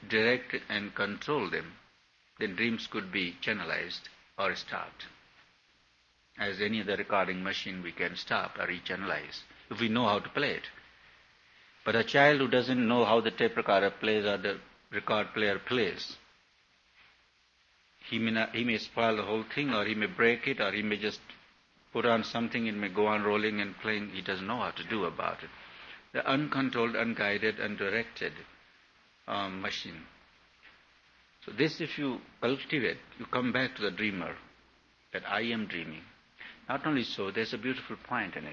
direct and control them, then dreams could be channelized or stopped. As any other recording machine, we can stop or rechannelize if we know how to play it. But a child who doesn't know how the tape recorder plays or the record player plays, he may spoil the whole thing, or he may break it, or he may just put on something and may go on rolling and playing. He doesn't know how to do about it. The uncontrolled, unguided, undirected machine. So this, if you cultivate, you come back to the dreamer, that I am dreaming. Not only so, there's a beautiful point in it.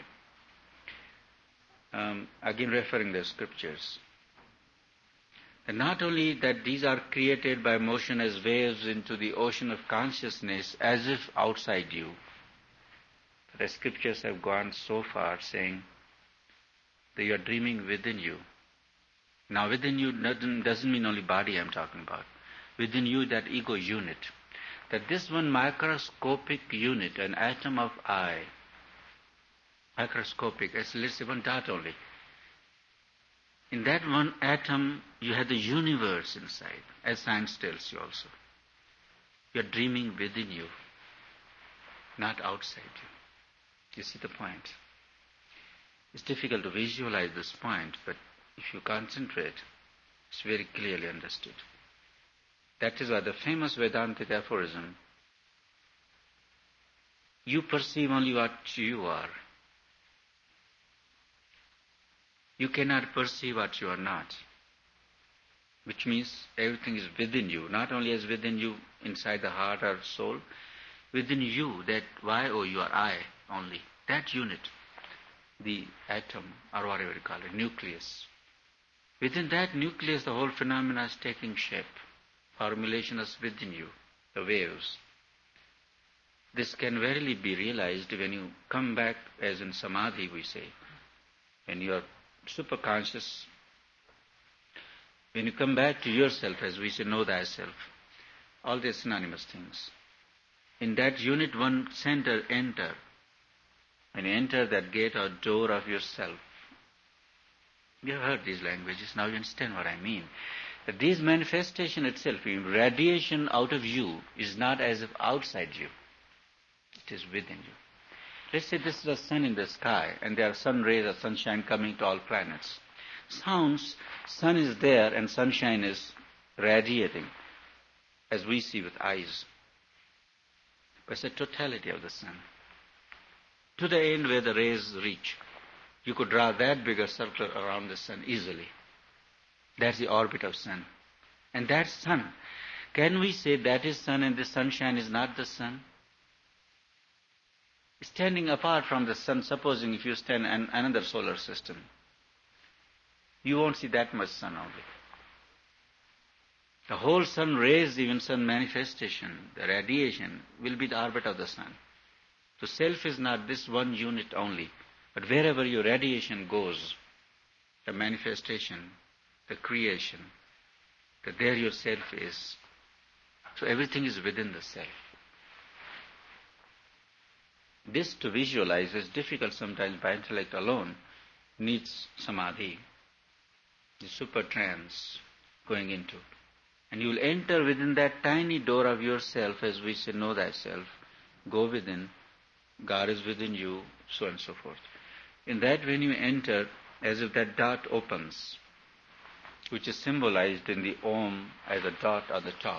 Again referring to the scriptures. And not only that these are created by motion as waves into the ocean of consciousness as if outside you. But the scriptures have gone so far saying that you are dreaming within you. Now within you doesn't mean only body I'm talking about. Within you, that ego unit. That this one microscopic unit, an atom of I, microscopic, as let's say one dot only. In that one atom, you have the universe inside, as science tells you also. You are dreaming within you, not outside you. You see the point? It's difficult to visualize this point, but if you concentrate, it's very clearly understood. That is why the famous Vedantic aphorism, you perceive only what you are. You cannot perceive what you are not. Which means everything is within you, not only as within you inside the heart or soul, within you, that Y-O, you are I only. That unit, the atom, or whatever you call it, nucleus. Within that nucleus, the whole phenomena is taking shape. Formulation is within you, the waves. This can verily be realized when you come back, as in samadhi we say, when you are superconscious, when you come back to yourself, as we say, know thyself, all these synonymous things. In that unit, one center, enter. When you enter that gate or door of yourself, you have heard these languages, now you understand what I mean. That this manifestation itself, radiation out of you, is not as if outside you. It is within you. Let's say this is the sun in the sky, and there are sun rays or sunshine coming to all planets. Sun is there and sunshine is radiating, as we see with eyes. But it's the totality of the sun. To the end where the rays reach, you could draw that bigger circle around the sun easily. That's the orbit of sun. And that sun, can we say that is sun and the sunshine is not the sun? Standing apart from the sun, supposing if you stand in another solar system, you won't see that much sun only. The whole sun rays, even sun manifestation, the radiation, will be the orbit of the sun. So self is not this one unit only, but wherever your radiation goes, the manifestation, the creation, that there your self is. So everything is within the self. This to visualize is difficult sometimes by intellect alone, needs samadhi, the super trance going into. And you will enter within that tiny door of yourself, as we say, know thyself, go within, God is within you, so on and so forth. In that when you enter, as if that dot opens, which is symbolized in the Om as a dot on the top.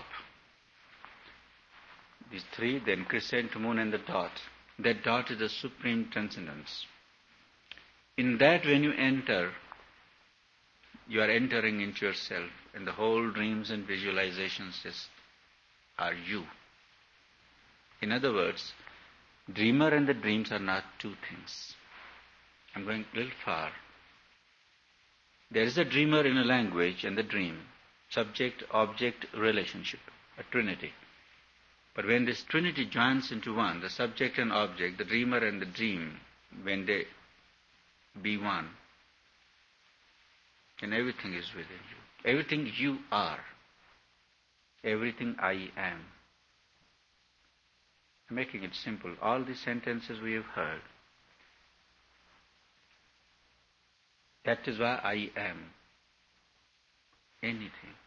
These three, then crescent moon and the dot. That dot is the supreme transcendence. In that when you enter, you are entering into yourself, and the whole dreams and visualizations are you. In other words, dreamer and the dreams are not two things. I'm going a little far. There is a dreamer in a language and the dream, subject-object relationship, a trinity. But when this trinity joins into one, the subject and object, the dreamer and the dream, when they be one, then everything is within you. Everything you are. Everything I am. I'm making it simple. All these sentences we have heard. That is why I am. Anything.